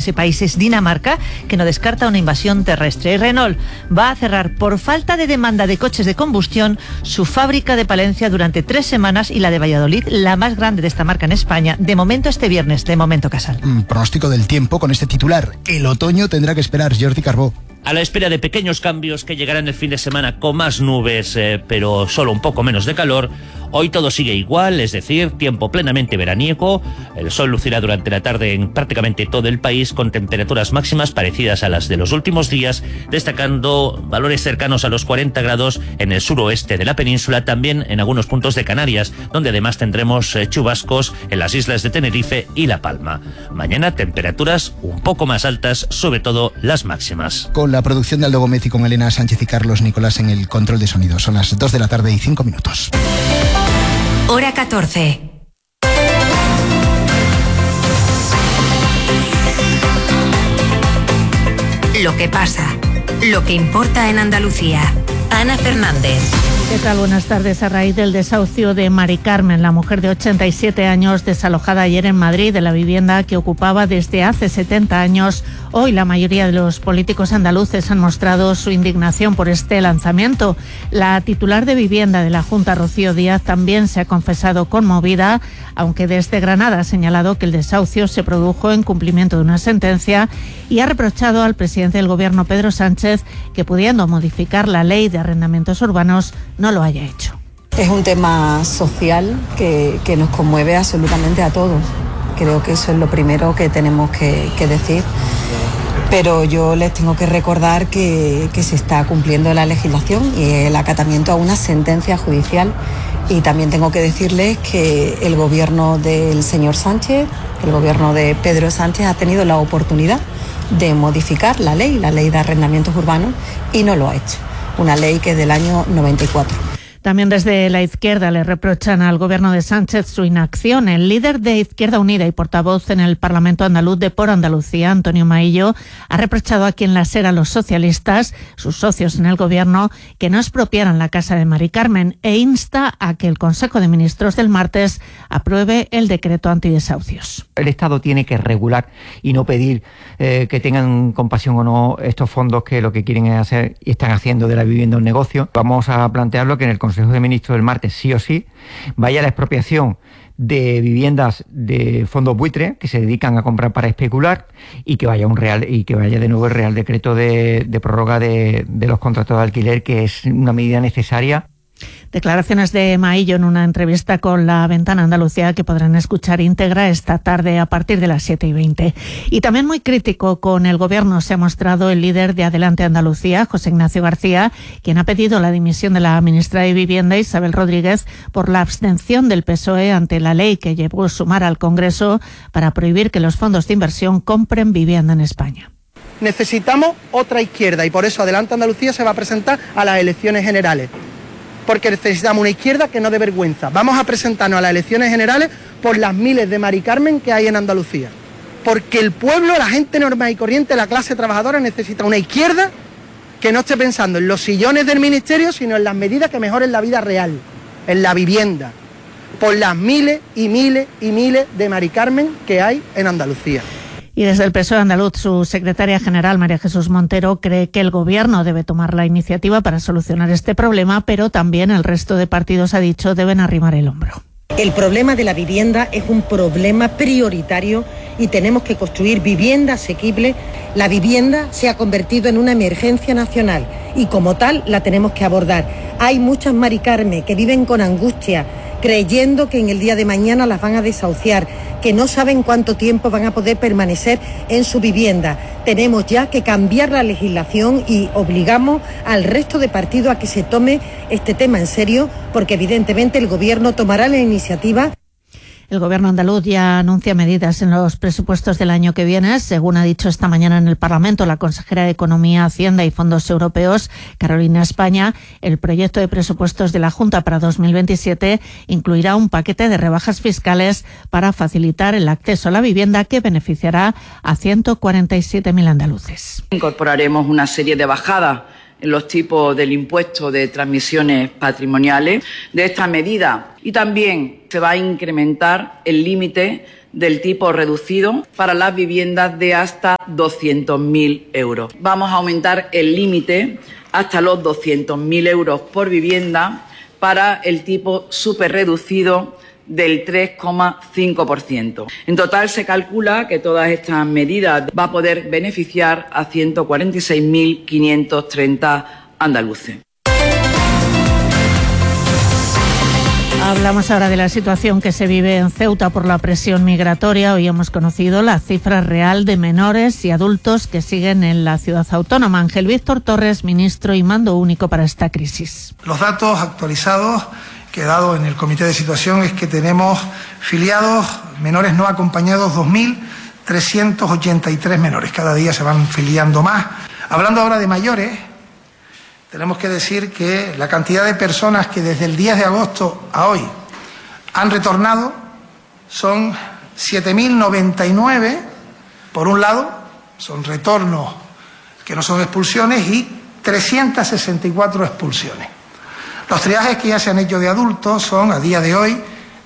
ese país es Dinamarca, que no descarta una invasión terrestre. Y Renault va a cerrar por falta de demanda de coches de combustión su fábrica de Palencia durante 3 semanas y la de Valladolid, la más grande de esta marca en España, de momento este viernes, de momento Casal. Pronóstico del tiempo con este titular. El otoño tendrá que esperar, Jordi Carbó. A la espera de pequeños cambios que llegarán el fin de semana con más nubes, pero solo un poco menos de calor, hoy todo sigue igual, es decir, tiempo plenamente veraniego. El sol lucirá durante la tarde en prácticamente todo el país con temperaturas máximas parecidas a las de los últimos días, destacando valores cercanos a los 40 grados en el suroeste de la península, también en algunos puntos de Canarias, donde además tendremos chubascos en las islas de Tenerife y La Palma. Mañana temperaturas un poco más altas, sobre todo las máximas. Con la producción de Aldo Gómez y con Elena Sánchez y Carlos Nicolás en el control de sonido. Son las 2 de la tarde y 5 minutos. Hora 14. Lo que pasa, lo que importa en Andalucía. Ana Fernández. ¿Qué tal? Buenas tardes. A raíz del desahucio de Mari Carmen, la mujer de 87 años desalojada ayer en Madrid de la vivienda que ocupaba desde hace 70 años, hoy la mayoría de los políticos andaluces han mostrado su indignación por este lanzamiento. La titular de vivienda de la Junta, Rocío Díaz, también se ha confesado conmovida, aunque desde Granada ha señalado que el desahucio se produjo en cumplimiento de una sentencia y ha reprochado al presidente del Gobierno, Pedro Sánchez, que pudiendo modificar la ley de arrendamientos urbanos no lo haya hecho. Es un tema social que nos conmueve absolutamente a todos. Creo que eso es lo primero que tenemos que decir. Pero yo les tengo que recordar que se está cumpliendo la legislación y el acatamiento a una sentencia judicial. Y también tengo que decirles que el gobierno del señor Sánchez, el gobierno de Pedro Sánchez, ha tenido la oportunidad de modificar la ley de arrendamientos urbanos y no lo ha hecho. Una ley que es del año 94. También desde la izquierda le reprochan al gobierno de Sánchez su inacción. El líder de Izquierda Unida y portavoz en el Parlamento andaluz de Por Andalucía, Antonio Maillo, ha reprochado aquí en la SER a los socialistas, sus socios en el gobierno, que no expropiaran la casa de Mari Carmen e insta a que el Consejo de Ministros del martes apruebe el decreto antidesahucios. El Estado tiene que regular y no pedir que tengan compasión o no estos fondos que lo que quieren es hacer y están haciendo de la vivienda un negocio. Vamos a plantearlo que en el Consejo de Ministros del martes sí o sí vaya la expropiación de viviendas de fondos buitre que se dedican a comprar para especular y que vaya de nuevo el Real Decreto de prórroga de los contratos de alquiler, que es una medida necesaria. Declaraciones de Maillo en una entrevista con La Ventana Andalucía que podrán escuchar íntegra esta tarde a partir de las 7:20. Y también muy crítico con el Gobierno se ha mostrado el líder de Adelante Andalucía, José Ignacio García, quien ha pedido la dimisión de la ministra de Vivienda, Isabel Rodríguez, por la abstención del PSOE ante la ley que llevó Sumar al Congreso para prohibir que los fondos de inversión compren vivienda en España. Necesitamos otra izquierda y por eso Adelante Andalucía se va a presentar a las elecciones generales. Porque necesitamos una izquierda que no dé vergüenza. Vamos a presentarnos a las elecciones generales por las miles de Mari Carmen que hay en Andalucía. Porque el pueblo, la gente normal y corriente, la clase trabajadora necesita una izquierda que no esté pensando en los sillones del ministerio, sino en las medidas que mejoren la vida real, en la vivienda, por las miles y miles y miles de Mari Carmen que hay en Andalucía. Y desde el PSOE andaluz, su secretaria general, María Jesús Montero, cree que el Gobierno debe tomar la iniciativa para solucionar este problema, pero también el resto de partidos, ha dicho, deben arrimar el hombro. El problema de la vivienda es un problema prioritario y tenemos que construir vivienda asequible. La vivienda se ha convertido en una emergencia nacional y como tal la tenemos que abordar. Hay muchas Mari Carmen que viven con angustia, creyendo que en el día de mañana las van a desahuciar, que no saben cuánto tiempo van a poder permanecer en su vivienda. Tenemos ya que cambiar la legislación y obligamos al resto de partidos a que se tome este tema en serio, porque evidentemente el Gobierno tomará la iniciativa. El Gobierno andaluz ya anuncia medidas en los presupuestos del año que viene. Según ha dicho esta mañana en el Parlamento la consejera de Economía, Hacienda y Fondos Europeos, Carolina España, el proyecto de presupuestos de la Junta para 2027 incluirá un paquete de rebajas fiscales para facilitar el acceso a la vivienda que beneficiará a 147.000 andaluces. Incorporaremos una serie de bajadas en los tipos del impuesto de transmisiones patrimoniales de esta medida y también se va a incrementar el límite del tipo reducido para las viviendas de hasta 200.000 euros. Vamos a aumentar el límite hasta los 200.000 euros por vivienda para el tipo superreducido del 3,5%. En total se calcula que todas estas medidas va a poder beneficiar a 146.530 andaluces. Hablamos ahora de la situación que se vive en Ceuta por la presión migratoria. Hoy hemos conocido la cifra real de menores y adultos que siguen en la ciudad autónoma. Ángel Víctor Torres, ministro y mando único para esta crisis. Los datos actualizados que he dado en el comité de situación es que tenemos filiados menores no acompañados 2.383 menores. Cada día se van filiando más. Hablando ahora de mayores, tenemos que decir que la cantidad de personas que desde el 10 de agosto a hoy han retornado son 7.099, por un lado, son retornos que no son expulsiones, y 364 expulsiones. Los triajes que ya se han hecho de adultos son, a día de hoy,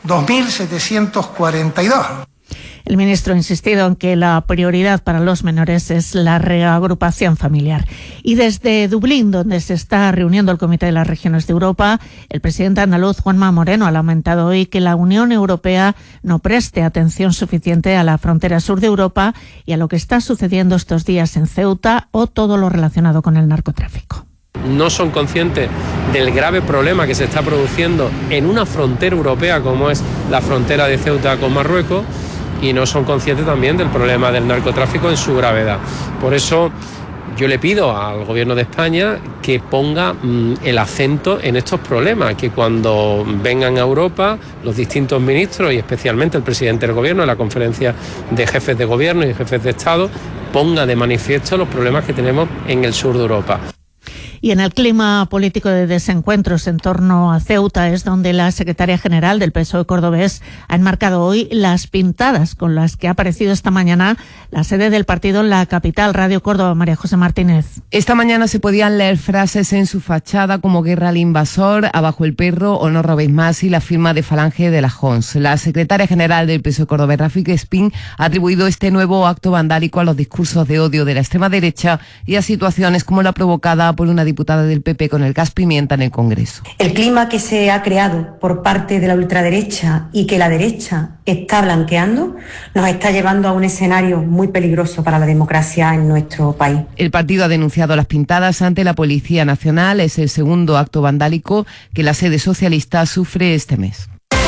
2.742. El ministro ha insistido en que la prioridad para los menores es la reagrupación familiar. Y desde Dublín, donde se está reuniendo el Comité de las Regiones de Europa, el presidente andaluz Juanma Moreno ha lamentado hoy que la Unión Europea no preste atención suficiente a la frontera sur de Europa y a lo que está sucediendo estos días en Ceuta o todo lo relacionado con el narcotráfico. No son conscientes del grave problema que se está produciendo en una frontera europea como es la frontera de Ceuta con Marruecos, y no son conscientes también del problema del narcotráfico en su gravedad. Por eso yo le pido al Gobierno de España que ponga el acento en estos problemas, que cuando vengan a Europa los distintos ministros y especialmente el presidente del Gobierno en la conferencia de jefes de Gobierno y jefes de Estado ponga de manifiesto los problemas que tenemos en el sur de Europa. Y en el clima político de desencuentros en torno a Ceuta es donde la secretaria general del PSOE cordobés ha enmarcado hoy las pintadas con las que ha aparecido esta mañana la sede del partido en la capital. Radio Córdoba, María José Martínez. Esta mañana se podían leer frases en su fachada como guerra al invasor, abajo el perro o no robéis más y la firma de Falange de la Jons. La secretaria general del PSOE cordobés, Rafik Espín, ha atribuido este nuevo acto vandálico a los discursos de odio de la extrema derecha y a situaciones como la provocada por una diputada del PP con el gas pimienta en el Congreso. El clima que se ha creado por parte de la ultraderecha y que la derecha está blanqueando nos está llevando a un escenario muy peligroso para la democracia en nuestro país. El partido ha denunciado las pintadas ante la Policía Nacional. Es el segundo acto vandálico que la sede socialista sufre este mes.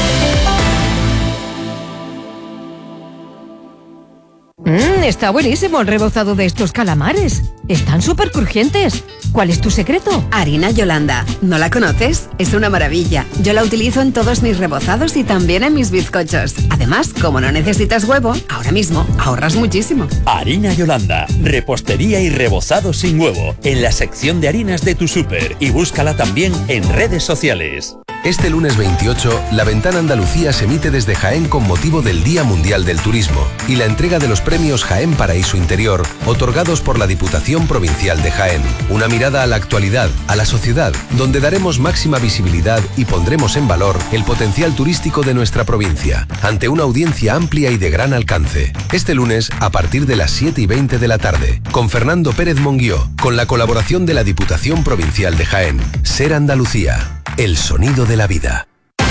Está buenísimo el rebozado de estos calamares. Están súper crujientes. ¿Cuál es tu secreto? Harina Yolanda. ¿No la conoces? Es una maravilla. Yo la utilizo en todos mis rebozados y también en mis bizcochos. Además, como no necesitas huevo, ahora mismo ahorras muchísimo. Harina Yolanda. Repostería y rebozado sin huevo. En la sección de harinas de tu súper. Y búscala también en redes sociales. Este lunes 28, La Ventana Andalucía se emite desde Jaén con motivo del Día Mundial del Turismo y la entrega de los premios Jaén Paraíso Interior, otorgados por la Diputación Provincial de Jaén. Una mirada a la actualidad, a la sociedad, donde daremos máxima visibilidad y pondremos en valor el potencial turístico de nuestra provincia, ante una audiencia amplia y de gran alcance. Este lunes, a partir de las 7:20 de la tarde, con Fernando Pérez Monguió, con la colaboración de la Diputación Provincial de Jaén. Ser Andalucía. El sonido de la vida.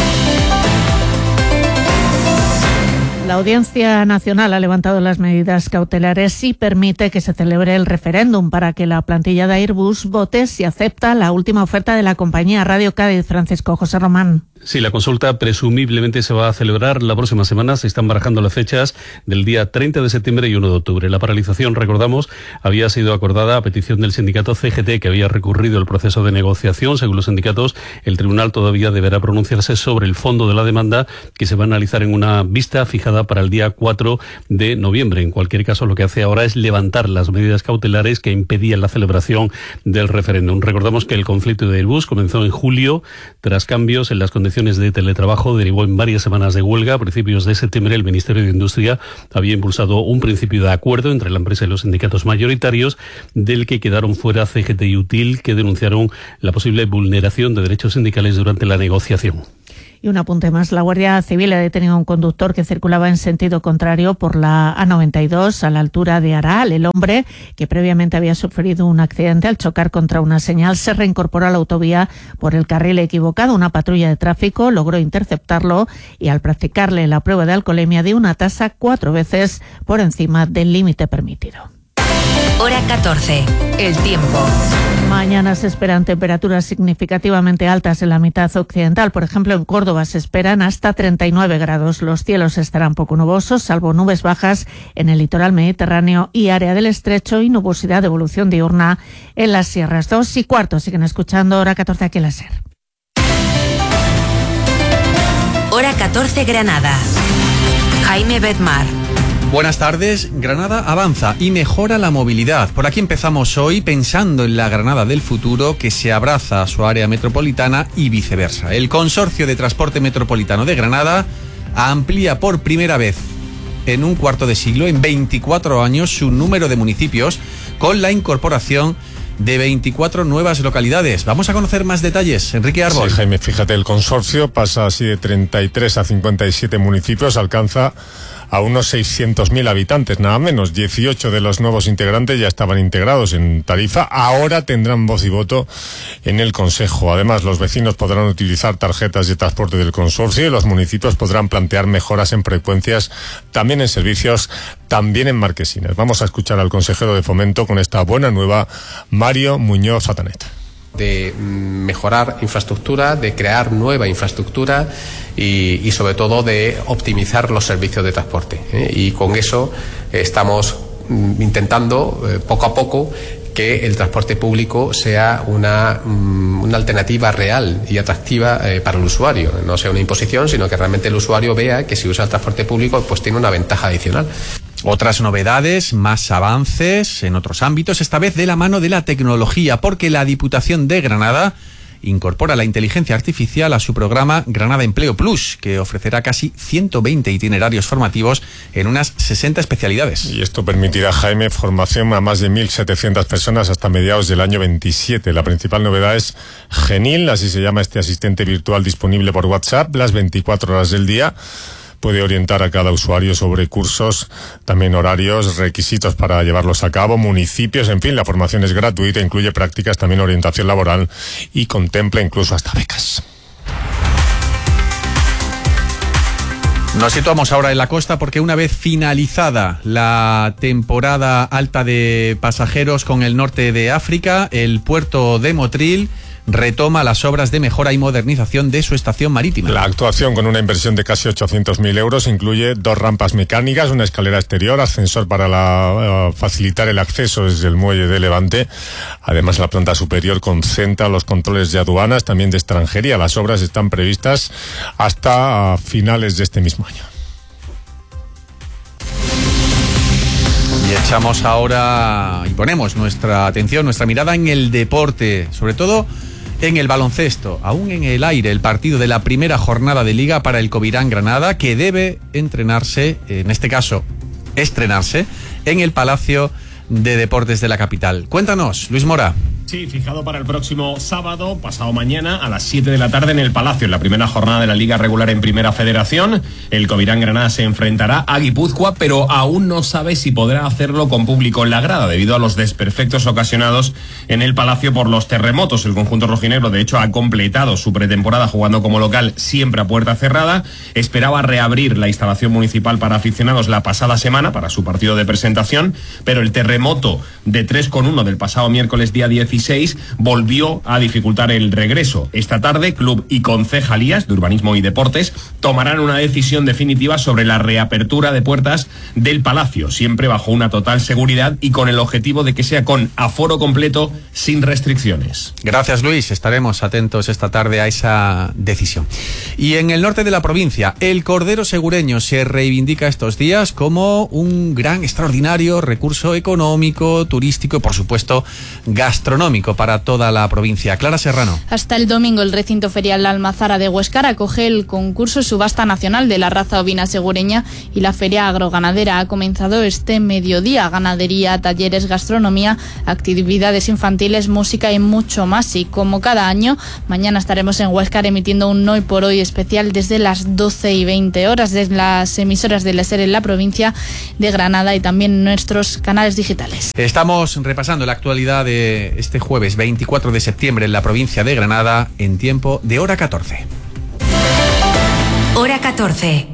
La Audiencia Nacional ha levantado las medidas cautelares y permite que se celebre el referéndum para que la plantilla de Airbus vote si acepta la última oferta de la compañía. Radio Cádiz, Francisco José Román. Sí, la consulta presumiblemente se va a celebrar la próxima semana. Se están barajando las fechas del día 30 de septiembre y 1 de octubre. La paralización, recordamos, había sido acordada a petición del sindicato CGT, que había recurrido el proceso de negociación. Según los sindicatos, el tribunal todavía deberá pronunciarse sobre el fondo de la demanda, que se va a analizar en una vista fijada para el día 4 de noviembre. En cualquier caso, lo que hace ahora es levantar las medidas cautelares que impedían la celebración del referéndum. Recordamos que el conflicto de Airbus comenzó en julio, tras cambios en las condiciones de teletrabajo, derivó en varias semanas de huelga. A principios de septiembre, el Ministerio de Industria había impulsado un principio de acuerdo entre la empresa y los sindicatos mayoritarios, del que quedaron fuera CGT y UTIL, que denunciaron la posible vulneración de derechos sindicales durante la negociación. Y un apunte más, la Guardia Civil ha detenido a un conductor que circulaba en sentido contrario por la A92 a la altura de Aral. El hombre, que previamente había sufrido un accidente al chocar contra una señal, se reincorporó a la autovía por el carril equivocado. Una patrulla de tráfico logró interceptarlo y al practicarle la prueba de alcoholemia dio una tasa 4 veces por encima del límite permitido. Hora 14. El tiempo. Mañana se esperan temperaturas significativamente altas en la mitad occidental. Por ejemplo, en Córdoba se esperan hasta 39 grados. Los cielos estarán poco nubosos, salvo nubes bajas en el litoral mediterráneo y área del estrecho, y nubosidad de evolución diurna en las sierras. 2:15. Siguen escuchando Hora 14 aquí en la SER. Hora 14 Granada. Jaime Bedmar. Buenas tardes. Granada avanza y mejora la movilidad. Por aquí empezamos hoy pensando en la Granada del futuro, que se abraza a su área metropolitana y viceversa. El Consorcio de Transporte Metropolitano de Granada amplía por primera vez en un cuarto de siglo, en 24 años, su número de municipios, con la incorporación de 24 nuevas localidades. Vamos a conocer más detalles. Enrique Árbol. Sí, Jaime, fíjate, el consorcio pasa así de 33 a 57 municipios, alcanza a unos 600.000 habitantes, nada menos. 18 de los nuevos integrantes ya estaban integrados en Tarifa, ahora tendrán voz y voto en el Consejo. Además, los vecinos podrán utilizar tarjetas de transporte del consorcio y los municipios podrán plantear mejoras en frecuencias, también en servicios, también en marquesines. Vamos a escuchar al consejero de Fomento con esta buena nueva, Mario Muñoz Fatanet. De mejorar infraestructura, de crear nueva infraestructura y sobre todo de optimizar los servicios de transporte. Y con eso estamos intentando poco a poco que el transporte público sea una alternativa real y atractiva para el usuario. No sea una imposición, sino que realmente el usuario vea que si usa el transporte público pues tiene una ventaja adicional. Otras novedades, más avances en otros ámbitos, esta vez de la mano de la tecnología, porque la Diputación de Granada incorpora la inteligencia artificial a su programa Granada Empleo Plus, que ofrecerá casi 120 itinerarios formativos en unas 60 especialidades. Y esto permitirá, Jaime, formación a más de 1.700 personas hasta mediados del año 27. La principal novedad es Genil, así se llama este asistente virtual disponible por WhatsApp las 24 horas del día. Puede orientar a cada usuario sobre cursos, también horarios, requisitos para llevarlos a cabo, municipios, en fin, la formación es gratuita, incluye prácticas, también orientación laboral y contempla incluso hasta becas. Nos situamos ahora en la costa porque una vez finalizada la temporada alta de pasajeros con el norte de África, el puerto de Motril retoma las obras de mejora y modernización de su estación marítima. La actuación, con una inversión de casi 800.000 euros, incluye 2 rampas mecánicas, una escalera exterior, ascensor para facilitar el acceso desde el muelle de Levante. Además, la planta superior concentra los controles de aduanas, también de extranjería. Las obras están previstas hasta finales de este mismo año. Y echamos ahora y ponemos nuestra atención, nuestra mirada en el deporte, sobre todo en el baloncesto. Aún en el aire el partido de la primera jornada de Liga para el Covirán Granada, que debe entrenarse, en este caso estrenarse, en el Palacio de Deportes de la capital. Cuéntanos, Luis Mora. Sí, fijado para el próximo sábado, pasado mañana, a las 7 de la tarde en el Palacio, en la primera jornada de la Liga Regular en Primera Federación. El Covirán Granada se enfrentará a Guipúzcoa, pero aún no sabe si podrá hacerlo con público en la grada, debido a los desperfectos ocasionados en el Palacio por los terremotos. El conjunto rojinegro, de hecho, ha completado su pretemporada jugando como local siempre a puerta cerrada. Esperaba reabrir la instalación municipal para aficionados la pasada semana, para su partido de presentación, pero el terremoto de 3,1 del pasado miércoles día 16 volvió a dificultar el regreso. Esta tarde, Club y Concejalías de Urbanismo y Deportes tomarán una decisión definitiva sobre la reapertura de puertas del Palacio, siempre bajo una total seguridad y con el objetivo de que sea con aforo completo, sin restricciones. Gracias, Luis. Estaremos atentos esta tarde a esa decisión. Y en el norte de la provincia, el Cordero Segureño se reivindica estos días como un gran, extraordinario recurso económico, turístico y, por supuesto, gastronómico para toda la provincia. Clara Serrano. Hasta el domingo el recinto ferial La Almazara de Huéscar acoge el concurso Subasta Nacional de la raza ovina segureña y la feria agroganadera ha comenzado este mediodía. Ganadería, talleres, gastronomía, actividades infantiles, música y mucho más. Y como cada año, mañana estaremos en Huéscar emitiendo un Hoy por Hoy especial desde las 12:20 desde las emisoras de la SER en la provincia de Granada y también en nuestros canales digitales. Estamos repasando la actualidad de este jueves 24 de septiembre en la provincia de Granada en tiempo de hora 14. Hora 14.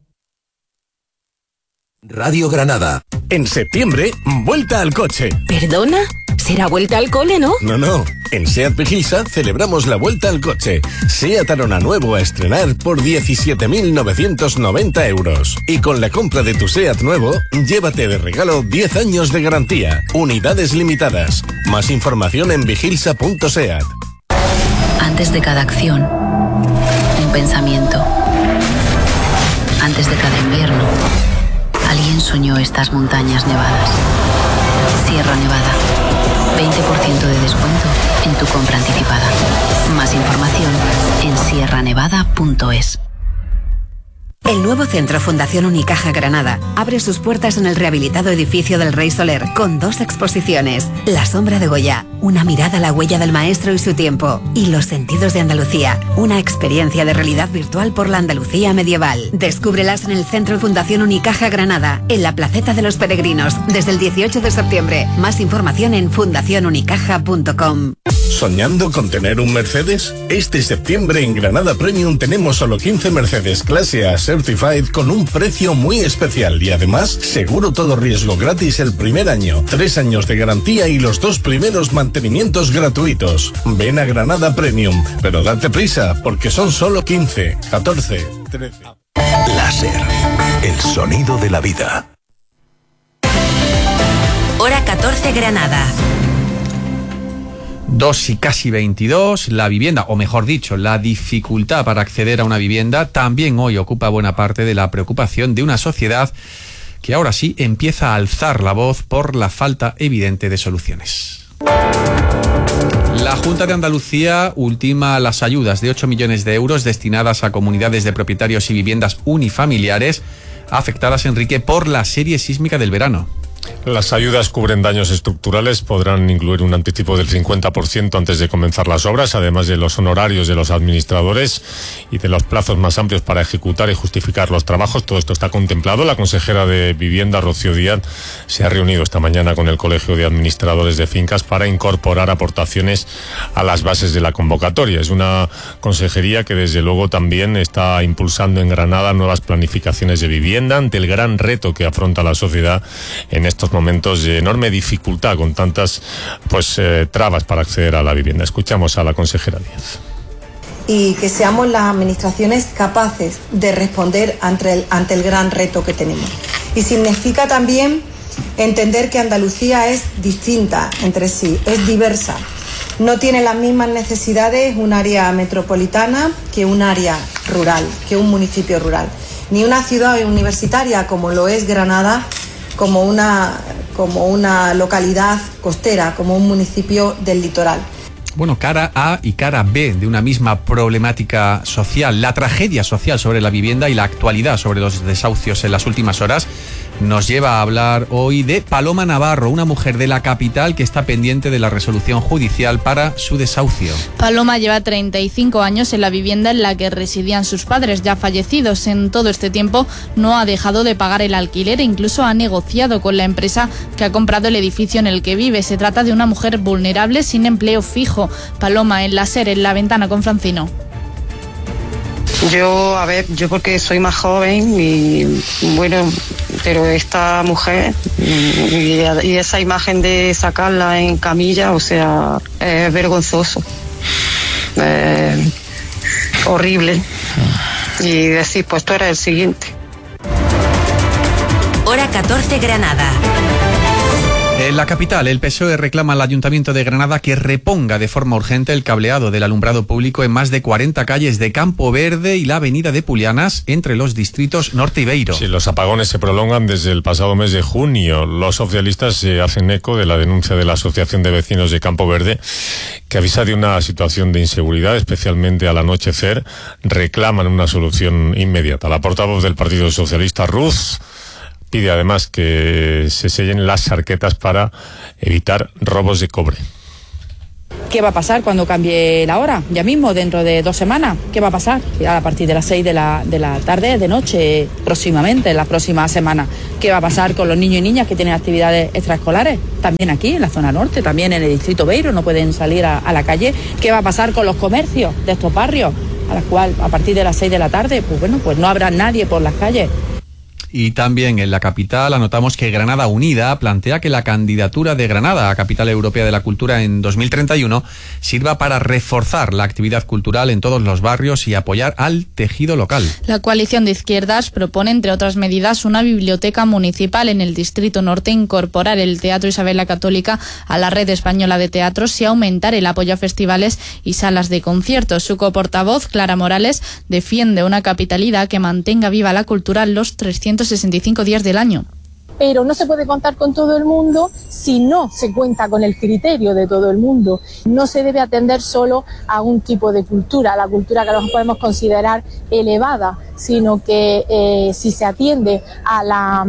Radio Granada. En septiembre, vuelta al coche. ¿Perdona? ¿Será vuelta al cole, no? No. En SEAT Vigilsa celebramos la vuelta al coche. SEAT Arona nuevo a estrenar por 17.990 euros. Y con la compra de tu SEAT nuevo, llévate de regalo 10 años de garantía. Unidades limitadas. Más información en vigilsa.seat. Antes de cada acción, un pensamiento. Antes de cada invierno, alguien soñó estas montañas nevadas. Sierra Nevada. 20% de descuento en tu compra anticipada. Más información en sierranevada.es. El nuevo Centro Fundación Unicaja Granada abre sus puertas en el rehabilitado edificio del Rey Soler con 2 exposiciones. La sombra de Goya, una mirada a la huella del maestro y su tiempo. Y Los sentidos de Andalucía, una experiencia de realidad virtual por la Andalucía medieval. Descúbrelas en el Centro Fundación Unicaja Granada, en la Placeta de los Peregrinos, desde el 18 de septiembre. Más información en fundacionunicaja.com. ¿Soñando con tener un Mercedes? Este septiembre en Granada Premium tenemos solo 15 Mercedes clase A Certified con un precio muy especial y además seguro todo riesgo gratis el primer año, 3 años de garantía y los 2 primeros mantenimientos gratuitos. Ven a Granada Premium, pero date prisa porque son solo 15, 14, 13. Láser, el sonido de la vida. Hora 14 Granada. 2 y casi 22, la vivienda, o mejor dicho, la dificultad para acceder a una vivienda, también hoy ocupa buena parte de la preocupación de una sociedad que ahora sí empieza a alzar la voz por la falta evidente de soluciones. La Junta de Andalucía ultima las ayudas de 8 millones de euros destinadas a comunidades de propietarios y viviendas unifamiliares afectadas, Enrique, por la serie sísmica del verano. Las ayudas cubren daños estructurales, podrán incluir un anticipo del 50% antes de comenzar las obras, además de los honorarios de los administradores y de los plazos más amplios para ejecutar y justificar los trabajos. Todo esto está contemplado. La consejera de Vivienda, Rocío Díaz, se ha reunido esta mañana con el Colegio de Administradores de Fincas para incorporar aportaciones a las bases de la convocatoria. Es una consejería que desde luego también está impulsando en Granada nuevas planificaciones de vivienda ante el gran reto que afronta la sociedad en estos momentos de enorme dificultad con tantas trabas para acceder a la vivienda. Escuchamos a la consejera Díaz. Y que seamos las administraciones capaces de responder ante el gran reto que tenemos. Y significa también entender que Andalucía es distinta entre sí, es diversa. No tiene las mismas necesidades un área metropolitana que un área rural, que un municipio rural. Ni una ciudad universitaria como lo es Granada, como una localidad costera, como un municipio del litoral. Bueno, cara A y cara B de una misma problemática social, la tragedia social sobre la vivienda y la actualidad sobre los desahucios en las últimas horas, nos lleva a hablar hoy de Paloma Navarro, una mujer de la capital que está pendiente de la resolución judicial para su desahucio. Paloma lleva 35 años en la vivienda en la que residían sus padres ya fallecidos. En todo este tiempo no ha dejado de pagar el alquiler e incluso ha negociado con la empresa que ha comprado el edificio en el que vive. Se trata de una mujer vulnerable sin empleo fijo. Paloma en la SER, en La Ventana con Francino. Yo porque soy más joven y bueno, pero esta mujer y esa imagen de sacarla en camilla, o sea, es vergonzoso, horrible. Y decir, pues tú eres el siguiente. Hora 14 Granada. En la capital, el PSOE reclama al Ayuntamiento de Granada que reponga de forma urgente el cableado del alumbrado público en más de 40 calles de Campo Verde y la avenida de Pulianas, entre los distritos Norte y Beiro. Sí, los apagones se prolongan desde el pasado mes de junio. Los socialistas se hacen eco de la denuncia de la Asociación de Vecinos de Campo Verde, que avisa de una situación de inseguridad, especialmente al anochecer. Reclaman una solución inmediata. La portavoz del Partido Socialista, Ruz, pide además que se sellen las arquetas para evitar robos de cobre. ¿Qué va a pasar cuando cambie la hora? Ya mismo, dentro de 2 semanas. ¿Qué va a pasar? A partir de las 6 de la tarde, de noche, próximamente, la próxima semana. ¿Qué va a pasar con los niños y niñas que tienen actividades extraescolares? También aquí, en la zona norte, también en el distrito Beiro, no pueden salir a la calle. ¿Qué va a pasar con los comercios de estos barrios? A las cuales, a partir de las 6 de la tarde, pues no habrá nadie por las calles. Y también en la capital anotamos que Granada Unida plantea que la candidatura de Granada a Capital Europea de la Cultura en 2031 sirva para reforzar la actividad cultural en todos los barrios y apoyar al tejido local. La coalición de izquierdas propone, entre otras medidas, una biblioteca municipal en el Distrito Norte, incorporar el Teatro Isabel la Católica a la red española de teatros y aumentar el apoyo a festivales y salas de conciertos. Su coportavoz, Clara Morales, defiende una capitalidad que mantenga viva la cultura los 365 días del año. Pero no se puede contar con todo el mundo si no se cuenta con el criterio de todo el mundo. No se debe atender solo a un tipo de cultura, la cultura que nos podemos considerar elevada, sino que si se atiende a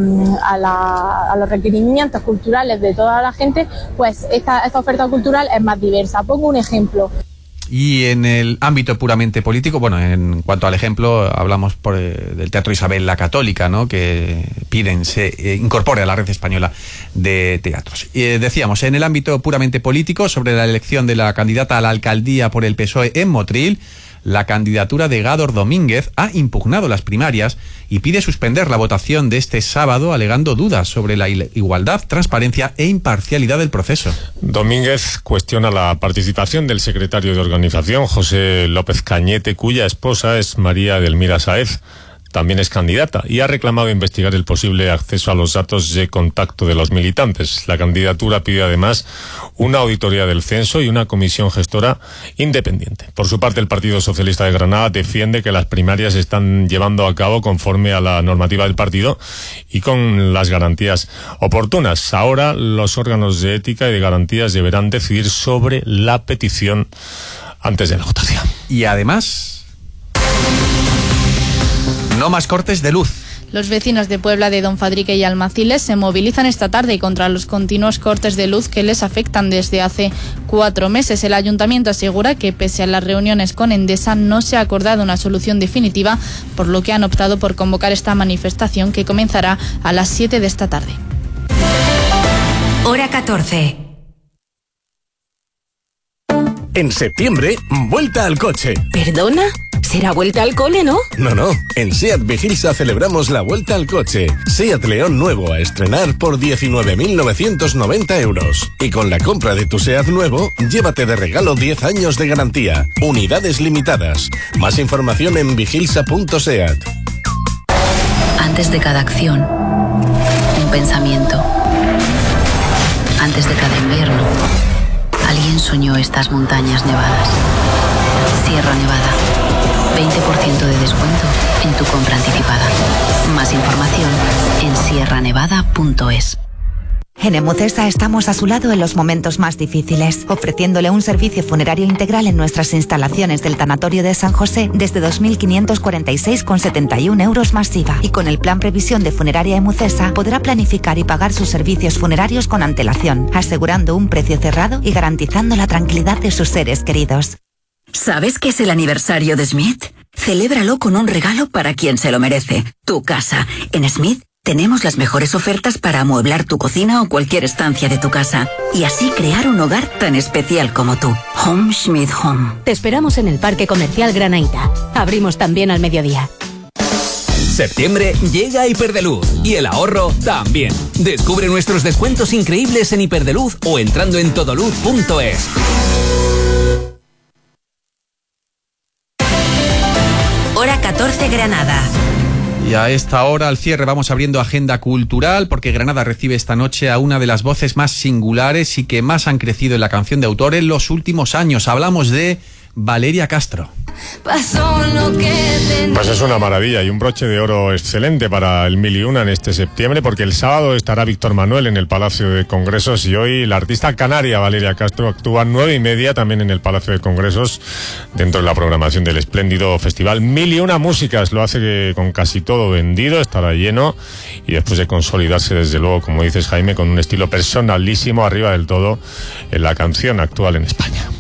los requerimientos culturales de toda la gente, pues esta oferta cultural es más diversa. Pongo un ejemplo. Y en el ámbito puramente político, bueno, en cuanto al ejemplo, hablamos del Teatro Isabel la Católica, ¿no?, que piden se incorpore a la red española de teatros. Decíamos, en el ámbito puramente político, sobre la elección de la candidata a la alcaldía por el PSOE en Motril, la candidatura de Gádor Domínguez ha impugnado las primarias y pide suspender la votación de este sábado, alegando dudas sobre la igualdad, transparencia e imparcialidad del proceso. Domínguez cuestiona la participación del secretario de organización, José López Cañete, cuya esposa es María Delmira Sáez. También es candidata y ha reclamado investigar el posible acceso a los datos de contacto de los militantes. La candidatura pide además una auditoría del censo y una comisión gestora independiente. Por su parte, el Partido Socialista de Granada defiende que las primarias se están llevando a cabo conforme a la normativa del partido y con las garantías oportunas. Ahora los órganos de ética y de garantías deberán decidir sobre la petición antes de la votación. Y además, no más cortes de luz. Los vecinos de Puebla de Don Fadrique y Almaciles se movilizan esta tarde contra los continuos cortes de luz que les afectan desde hace 4 meses. El ayuntamiento asegura que, pese a las reuniones con Endesa, no se ha acordado una solución definitiva, por lo que han optado por convocar esta manifestación que comenzará a las 7 de esta tarde. Hora 14. En septiembre, vuelta al coche. ¿Perdona? ¿Será vuelta al cole, no? No. En SEAT Vigilsa celebramos la vuelta al coche. SEAT León nuevo a estrenar por 19.990 euros. Y con la compra de tu SEAT nuevo, llévate de regalo 10 años de garantía. Unidades limitadas. Más información en vigilsa.seat. Antes de cada acción, un pensamiento. Antes de cada invierno, alguien soñó estas montañas nevadas. Sierra Nevada. 20% de descuento en tu compra anticipada. Más información en sierranevada.es. En Emucesa estamos a su lado en los momentos más difíciles, ofreciéndole un servicio funerario integral en nuestras instalaciones del Tanatorio de San José desde 2.546,71 euros más IVA. Y con el plan Previsión de Funeraria Emucesa podrá planificar y pagar sus servicios funerarios con antelación, asegurando un precio cerrado y garantizando la tranquilidad de sus seres queridos. ¿Sabes qué es el aniversario de Smith? Celébralo con un regalo para quien se lo merece. Tu casa. En Smith tenemos las mejores ofertas para amueblar tu cocina o cualquier estancia de tu casa. Y así crear un hogar tan especial como tú. Home Smith Home. Te esperamos en el Parque Comercial Granaíta. Abrimos también al mediodía. Septiembre llega a Hiperdeluz y el ahorro también. Descubre nuestros descuentos increíbles en Hiperdeluz o entrando en todoluz.es. Hora 14 Granada. Y a esta hora, al cierre, vamos abriendo agenda cultural, porque Granada recibe esta noche a una de las voces más singulares y que más han crecido en la canción de autor en los últimos años. Hablamos de Valeria Castro. Pues es una maravilla y un broche de oro excelente para el 1001 en este septiembre, porque el sábado estará Víctor Manuel en el Palacio de Congresos y hoy la artista canaria Valeria Castro actúa a 9:30 también en el Palacio de Congresos dentro de la programación del espléndido festival 1001 Músicas. Lo hace con casi todo vendido, estará lleno y después de consolidarse desde luego, como dices Jaime, con un estilo personalísimo arriba del todo en la canción actual en España.